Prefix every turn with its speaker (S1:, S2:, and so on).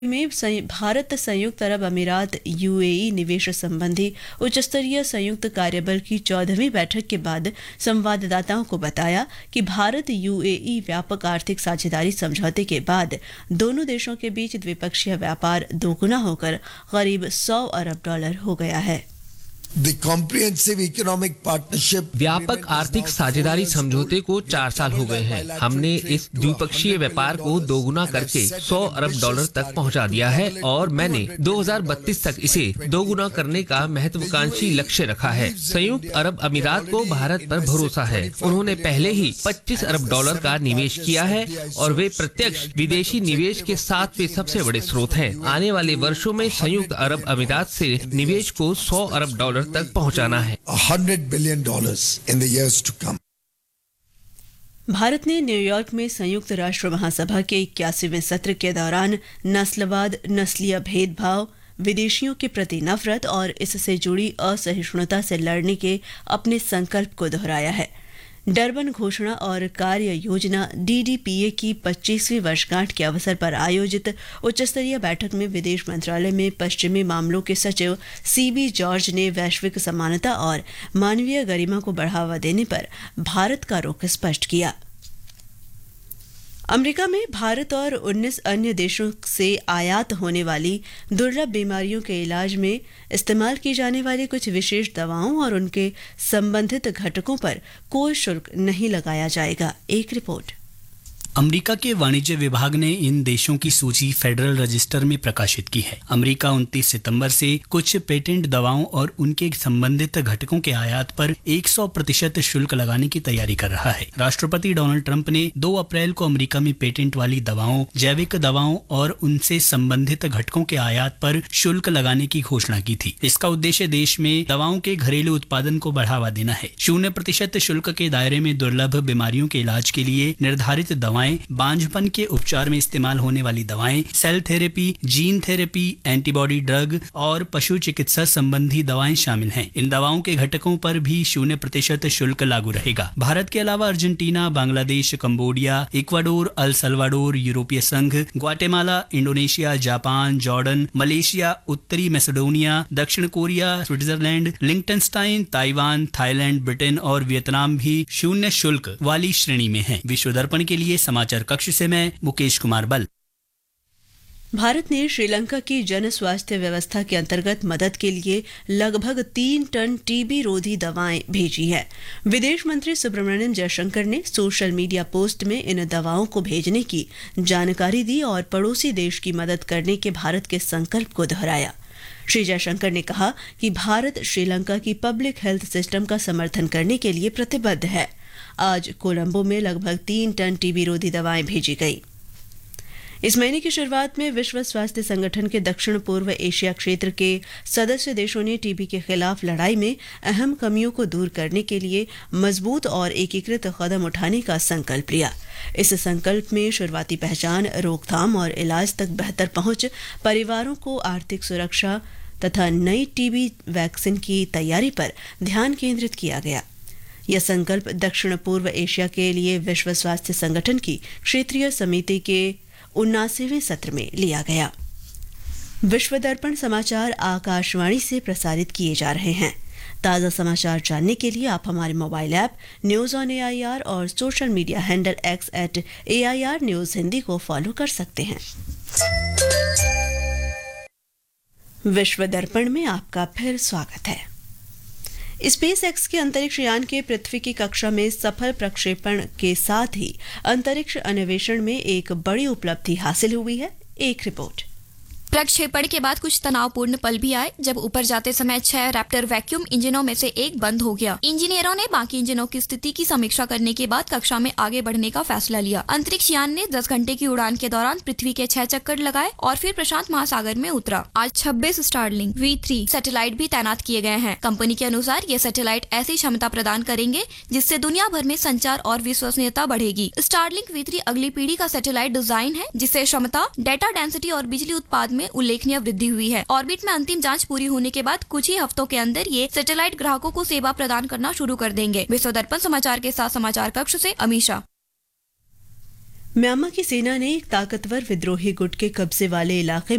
S1: में भारत संयुक्त अरब अमीरात यूएई निवेश संबंधी उच्चस्तरीय संयुक्त कार्यबल की 14वीं बैठक के बाद संवाददाताओं को बताया कि भारत यूएई व्यापक आर्थिक साझेदारी समझौते के बाद दोनों देशों के बीच द्विपक्षीय व्यापार दोगुना होकर करीब $100 अरब हो गया है।
S2: व्यापक आर्थिक साझेदारी समझौते को 4 साल हो गए हैं। हमने इस द्विपक्षीय व्यापार को दोगुना करके $100 अरब तक पहुंचा दिया है और मैंने 2032 तक इसे दोगुना करने का महत्वाकांक्षी लक्ष्य रखा है। संयुक्त अरब अमीरात को भारत पर भरोसा है। उन्होंने पहले ही $25 अरब का निवेश किया है और वे प्रत्यक्ष विदेशी निवेश के 7वें सबसे बड़े स्रोत हैं। आने वाले वर्षों में संयुक्त अरब अमीरात से निवेश को $100 अरब तक पहुंचाना है।
S3: $100 billion in the years to come.
S1: Bharat ने न्यूयॉर्क में संयुक्त राष्ट्र महासभा के 81वें सत्र के दौरान नस्लवाद, नस्लीय भेदभाव, विदेशियों के प्रति नफरत और इससे जुड़ी असहिष्णुता से लड़ने के अपने संकल्प को दोहराया है। डरबन घोषणा और कार्य योजना डीडीपीए की 25वीं वर्षगांठ के अवसर पर आयोजित उच्चस्तरीय बैठक में विदेश मंत्रालय में पश्चिमी मामलों के सचिव सीबी जॉर्ज ने वैश्विक समानता और मानवीय गरिमा को बढ़ावा देने पर भारत का रुख स्पष्ट किया। अमेरिका में भारत और 19 अन्य देशों से आयात होने वाली दुर्लभ बीमारियों के इलाज में इस्तेमाल की जाने वाली कुछ विशेष दवाओं और उनके संबंधित घटकों पर कोई शुल्क नहीं लगाया जाएगा। एक रिपोर्ट।
S4: अमेरिका के वाणिज्य विभाग ने इन देशों की सूची फेडरल रजिस्टर में प्रकाशित की है। अमेरिका 29 सितंबर से कुछ पेटेंट दवाओं और उनके संबंधित घटकों के आयात पर 100% शुल्क लगाने की तैयारी कर रहा है। राष्ट्रपति डोनाल्ड ट्रंप ने 2 अप्रैल को अमेरिका में पेटेंट वाली दवाओं, जैविक दवाओं और उनसे संबंधित घटकों के आयात पर शुल्क लगाने की घोषणा की थी। इसका उद्देश्य देश में दवाओं के घरेलू उत्पादन को बढ़ावा देना है। 0% शुल्क के दायरे में दुर्लभ बीमारियों के इलाज के लिए निर्धारित दवाएं, बांझपन के उपचार में इस्तेमाल होने वाली दवाएं, cell therapy, gene therapy, antibody drug और पशु चिकित्सा संबंधी दवाएं शामिल हैं। इन दवाओं के घटकों पर भी 0% शुल्क लागू रहेगा। भारत के अलावा Argentina, Bangladesh, Cambodia, Ecuador, El Salvador, यूरोपीय संघ, Guatemala, Indonesia, Japan, Jordan, Malaysia, उत्तरी मैसेडोनिया, दक्षिण Korea, Switzerland, लिंकटेनस्टाइन, Taiwan, Thailand, Britain और वियतनाम भी 0 शुल्क वाली श्रेणी में हैं। विश्व दर्पण के लिए समाचार कक्ष से मैं मुकेश कुमार बल।
S1: भारत ने श्रीलंका की जन स्वास्थ्य व्यवस्था के अंतर्गत मदद के लिए लगभग 3 टन टीबी रोधी दवाएं भेजी है। विदेश मंत्री सुब्रमण्यम जयशंकर ने सोशल मीडिया पोस्ट में इन दवाओं को भेजने की जानकारी दी और पड़ोसी देश की मदद करने के भारत के संकल्प को दोहराया। श्री जयशंकर ने कहा कि भारत श्रीलंका की पब्लिक हेल्थ सिस्टम का समर्थन करने के लिए प्रतिबद्ध है। आज कोलंबो में लगभग 3 टन टीबी रोधी दवाएं भेजी गई। इस महीने की शुरुआत में विश्व स्वास्थ्य संगठन के दक्षिण पूर्व एशिया क्षेत्र के सदस्य देशों ने टीबी के खिलाफ लड़ाई में अहम कमियों को दूर करने के लिए मजबूत और एकीकृत कदम उठाने का संकल्प लिया। इस संकल्प में शुरुआती पहचान, रोकथाम और इलाज तक बेहतर पहुंच, परिवारों को आर्थिक सुरक्षा तथा नई टीबी वैक्सीन की तैयारी पर ध्यान केंद्रित किया गया। यह संकल्प दक्षिण पूर्व एशिया के लिए विश्व स्वास्थ्य संगठन की क्षेत्रीय समिति के 79वें सत्र में लिया गया। विश्व दर्पण समाचार आकाशवाणी से प्रसारित किए जा रहे हैं। ताज़ा समाचार जानने के लिए आप हमारे mobile app news on AIR और social media handle X @AIR News Hindi को फॉलो कर सकते हैं। विश्व दर्पण में आपका फिर स्वागत है। स्पेस एक्स के अंतरिक्ष यान के पृथ्वी की कक्षा में सफल प्रक्षेपण के साथ ही अंतरिक्ष अन्वेषण में एक बड़ी उपलब्धि हासिल हुई है। एक रिपोर्ट।
S5: प्रक्षेपण के बाद कुछ तनावपूर्ण पल भी आए जब ऊपर जाते समय 6 रैप्टर वैक्यूम इंजनों में से एक बंद हो गया। इंजीनियरों ने बाकी इंजनों की स्थिति की समीक्षा करने के बाद कक्षा में आगे बढ़ने का फैसला लिया। अंतरिक्ष यान ने 10 घंटे की उड़ान के दौरान पृथ्वी के 6 चक्कर लगाए और फिर प्रशांत महासागर में उतरा। आज 26 स्टारलिंक V3 सैटेलाइट भी तैनात किए गए हैं। कंपनी के अनुसार ये सैटेलाइट ऐसी क्षमता प्रदान करेंगे जिससे दुनिया भर में संचार और विश्वसनीयता बढ़ेगी। स्टारलिंक V3 अगली पीढ़ी का सैटेलाइट डिजाइन है जिससे क्षमता, डेटा डेंसिटी और बिजली उत्पाद में उल्लेखनीय वृद्धि हुई है। ऑर्बिट में अंतिम जांच पूरी होने के बाद कुछ ही हफ्तों के अंदर ये सैटेलाइट ग्राहकों को सेवा प्रदान करना शुरू कर देंगे। विश्व दर्पण समाचार के साथ समाचार कक्ष से अमीषा।
S1: म्यांमार की सेना ने एक ताकतवर विद्रोही गुट के कब्जे वाले इलाके